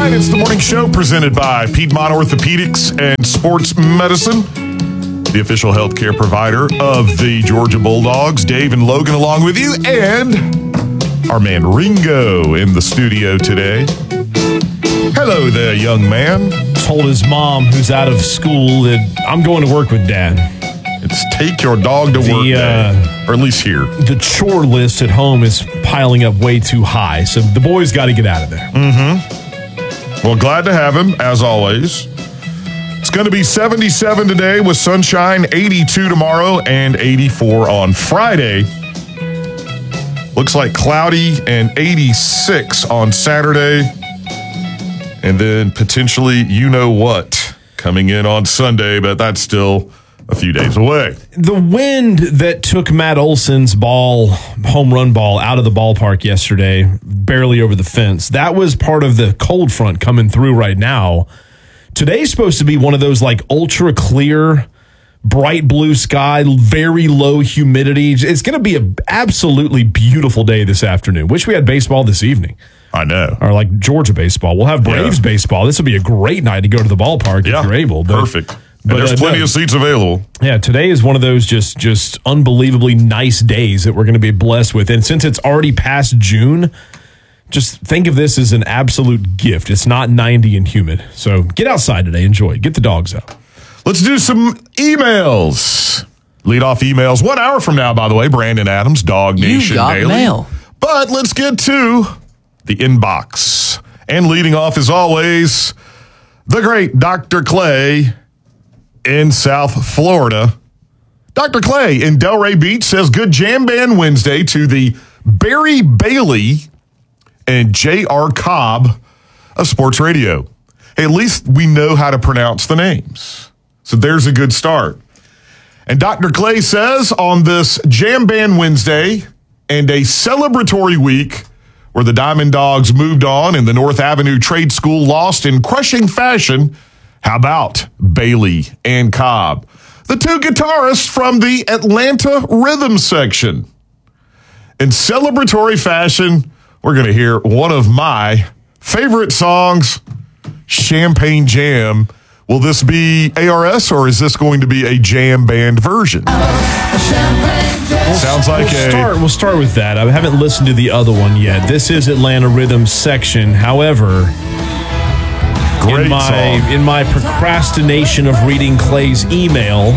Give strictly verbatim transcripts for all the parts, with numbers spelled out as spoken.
right, it's the morning show presented by Piedmont Orthopedics and Sports Medicine, the official healthcare provider of the Georgia Bulldogs. Dave and Logan along with you, and our man Ringo in the studio today. Hello there, young man. Told his mom, who's out of school, that I'm going to work with Dad. It's take your dog to The, work day, uh, or at least here. The chore list at home is piling up way too high, so the boys got to get out of there. Mm-hmm. Well, glad to have him, as always. It's going to be seventy-seven today with sunshine, eighty-two tomorrow, and eighty-four on Friday. Looks like cloudy and eighty-six on Saturday. And then potentially you-know-what coming in on Sunday, but that's still a few days away. The wind that took Matt Olson's ball, home run ball, out of the ballpark yesterday, barely over the fence, that was part of the cold front coming through right now. Today's supposed to be one of those like ultra clear, bright blue sky, very low humidity. It's going to be an absolutely beautiful day this afternoon. Wish we had baseball this evening. I know. Or like Georgia baseball. We'll have Braves yeah. baseball. This will be a great night to go to the ballpark yeah. if you're able. But, Perfect. But and there's uh, plenty no. of seats available. Yeah, today is one of those just just unbelievably nice days that we're going to be blessed with. And since it's already past June, just think of this as an absolute gift. It's not ninety and humid. So get outside today. Enjoy. Get the dogs out. Let's do some emails. Lead off emails one hour from now, by the way. Brandon Adams, Dog Nation You got Daily. mail. But let's get to the inbox. And leading off, as always, the great Doctor Clay in South Florida. Doctor Clay in Delray Beach says, good Jam Band Wednesday to the Barry Bailey and J R Cobb of Sports Radio. Hey, at least we know how to pronounce the names. So there's a good start. And Doctor Clay says, on this Jam Band Wednesday and a celebratory week where the Diamond Dogs moved on and the North Avenue Trade School lost in crushing fashion, how about Bailey and Cobb, the two guitarists from the Atlanta Rhythm section? In celebratory fashion, we're going to hear one of my favorite songs, Champagne Jam. Will this be A R S or is this going to be a jam band version? Sounds like we'll a... Start, we'll start with that. I haven't listened to the other one yet. This is Atlanta Rhythm section. However... Great in my song. in my procrastination of reading Clay's email,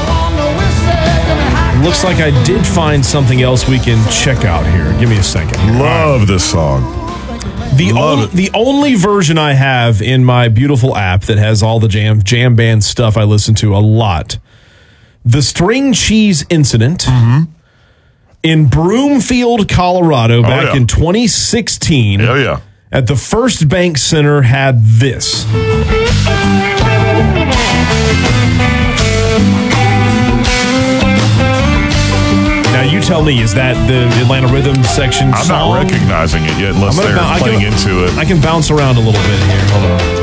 it looks like I did find something else we can check out here. Give me a second. Love this song. The Love only, it. the only version I have in my beautiful app that has all the jam jam band stuff I listen to a lot. The String Cheese Incident Mm-hmm. in Broomfield, Colorado, Oh, back yeah. in twenty sixteen. Oh, yeah. At the First Bank Center had this. Now you tell me, is that the Atlanta Rhythm section I'm song? not recognizing it yet unless I'm they're gonna bou- I playing can- into it. I can bounce around a little bit here. Hold on.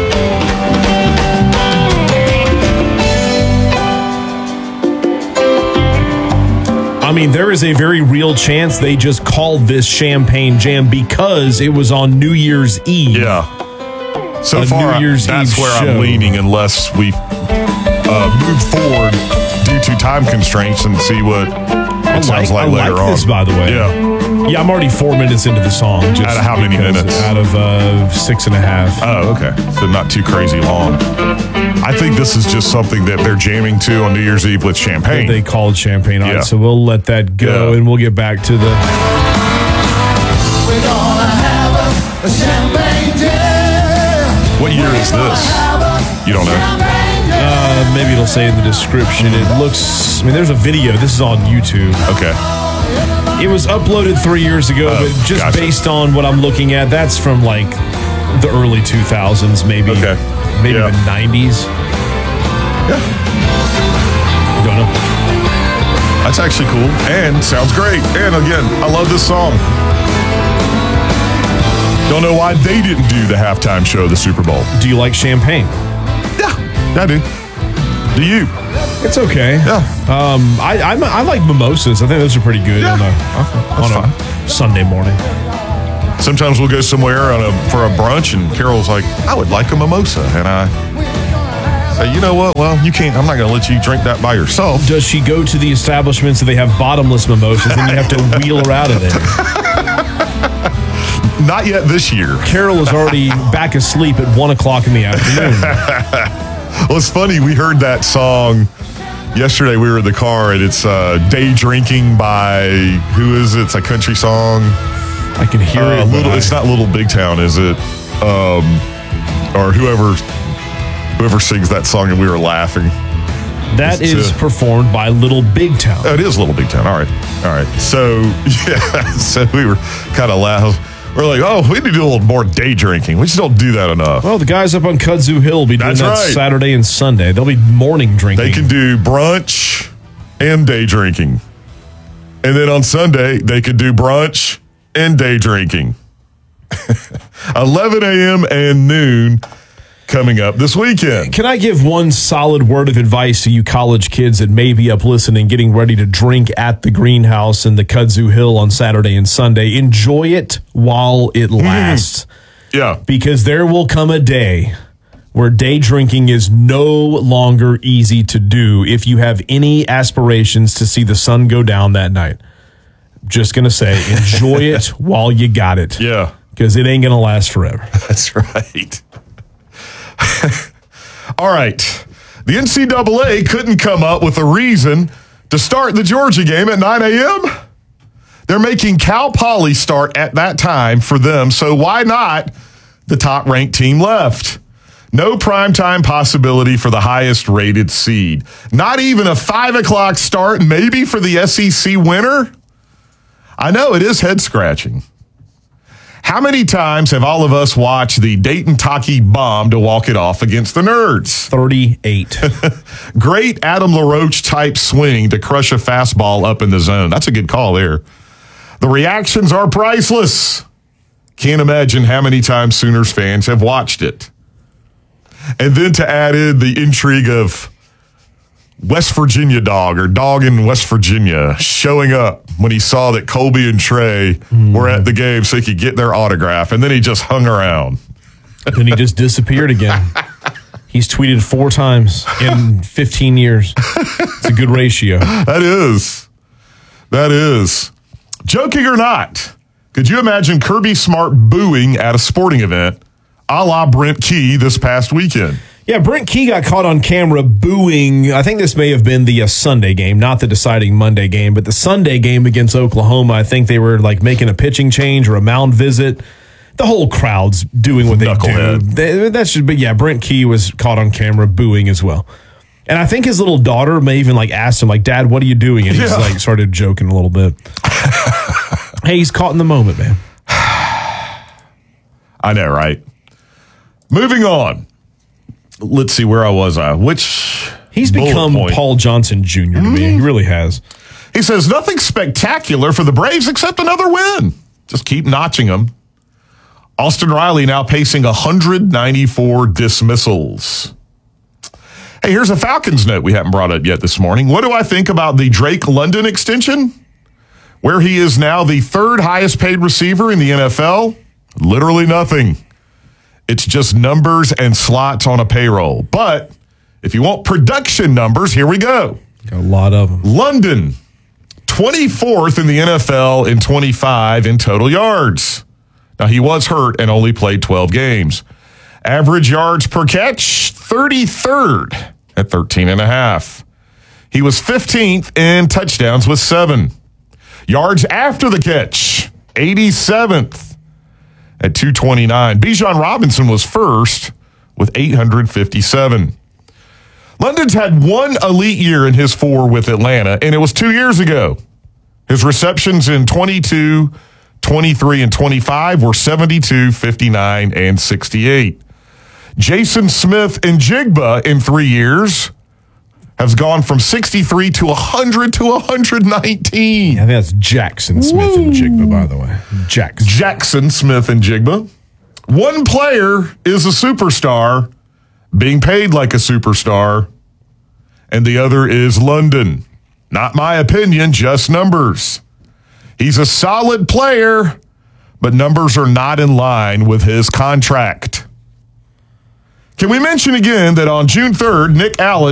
I mean, there is a very real chance they just called this Champagne Jam because it was on New Year's Eve. Yeah. So A far, New Year's that's Eve where show. I'm leaning unless we uh, move forward due to time constraints and see what it sounds like, I later like on. this, by the way. Yeah. Yeah, I'm already four minutes into the song. Just Out of how many because- minutes? Out of uh, six and a half. Oh, okay. So not too crazy long. I think this is just something that they're jamming to on New Year's Eve with champagne. They called Champagne. All right, Yeah. so we'll let that go, Yeah. and we'll get back to the... We're gonna have a, a champagne jam. What year is this? You don't know? Uh, maybe it'll say in the description. It looks... I mean, there's a video. This is on YouTube. Okay. It was uploaded three years ago, Oh, but just gotcha. based on what I'm looking at, that's from, like, the early two thousands, maybe. Okay. Maybe Yeah. the nineties. Yeah. Don't know. That's actually cool and sounds great. And again, I love this song. Don't know why they didn't do the halftime show of the Super Bowl. Do you like champagne? Yeah, I do. Do you? It's okay. Yeah. Um, I I, I like mimosas. I think those are pretty good Yeah. on a, That's on a fine. Sunday morning. Sometimes we'll go somewhere on a, for a brunch, and Carol's like, I would like a mimosa. And I say, you know what? Well, you can't. I'm not going to let you drink that by yourself. Does she go to the establishments that they have bottomless mimosas and you have to wheel her out of there? Not yet this year. Carol is already back asleep at one o'clock in the afternoon. Well, it's funny. We heard that song yesterday. We were in the car, and it's uh, Day Drinking by, who is it? It's a country song. I can hear Uh, it. little, I- it's not Little Big Town, is it? Um, or whoever whoever sings that song, and we were laughing. That it's, is uh, performed by Little Big Town. Oh, it is Little Big Town. All right. All right. So, yeah. So we were kind of loud. We're like, oh, we need to do a little more day drinking. We just don't do that enough. Well, the guys up on Kudzu Hill will be doing That's that right. Saturday and Sunday. They'll be morning drinking. They can do brunch and day drinking. And then on Sunday, they could do brunch and day drinking. eleven a.m. and noon coming up this weekend. Can I give one solid word of advice to you college kids that may be up listening, getting ready to drink at the greenhouse and the Kudzu Hill on Saturday and Sunday? Enjoy it while it lasts. Yeah. Because there will come a day where day drinking is no longer easy to do if you have any aspirations to see the sun go down that night. Just going to say, enjoy it while you got it. Yeah. Because it ain't going to last forever. That's right. All right. The N C double A couldn't come up with a reason to start the Georgia game at nine a.m. They're making Cal Poly start at that time for them, so why not the top-ranked team left? No primetime possibility for the highest-rated seed. Not even a five o'clock start, maybe for the S E C winner? I know, it is head-scratching. How many times have all of us watched the Dayton Taki bomb to walk it off against the Nerds? thirty-eight. Great Adam LaRoche type swing to crush a fastball up in the zone. That's a good call there. The reactions are priceless. Can't imagine how many times Sooners fans have watched it. And then to add in the intrigue of West Virginia dog or dog in West Virginia showing up when he saw that Colby and Trey mm. were at the game so he could get their autograph. And then he just hung around. Then he just disappeared again. He's tweeted four times in fifteen years. It's a good ratio. That is. That is. Joking or not, could you imagine Kirby Smart booing at a sporting event a la Brent Key this past weekend? Yeah, Brent Key got caught on camera booing. I think this may have been the uh, Sunday game, not the deciding Monday game, but the Sunday game against Oklahoma. I think they were like making a pitching change or a mound visit. The whole crowd's doing what they Knucklehead. do. They, that's just, but yeah, Brent Key was caught on camera booing as well. And I think his little daughter may even like asked him, like, Dad, what are you doing? And he's Yeah. like started joking a little bit. Hey, he's caught in the moment, man. I know, right? Moving on. Let's see, where I was I? Which He's bullet become point? Paul Johnson Junior to me. He really has. He says, nothing spectacular for the Braves except another win. Just keep notching them. Austin Riley now pacing one hundred ninety-four dismissals. Hey, here's a Falcons note we haven't brought up yet this morning. What do I think about the Drake London extension? Where he is now the third highest paid receiver in the N F L? Literally nothing. It's just numbers and slots on a payroll. But if you want production numbers, here we go. Got a lot of them. London, twenty-fourth in the N F L in twenty-five in total yards. Now, he was hurt and only played twelve games. Average yards per catch, thirty-third at thirteen and a half. He was fifteenth in touchdowns with seven. Yards after the catch, eighty-seventh at two twenty-nine. Bijan Robinson was first with eight hundred fifty-seven. London's had one elite year in his four with Atlanta, and it was two years ago. His receptions in twenty-two, twenty-three, and twenty-five were seventy-two, fifty-nine, and sixty-eight. Jason Smith and Jigba in three years has gone from sixty-three to one hundred to one hundred nineteen. I think that's Jackson Smith Woo. and Jigba, by the way. Jackson. Jackson Smith and Jigba. One player is a superstar, being paid like a superstar, and the other is London. Not my opinion, just numbers. He's a solid player, but numbers are not in line with his contract. Can we mention again that on June third, Nick Allen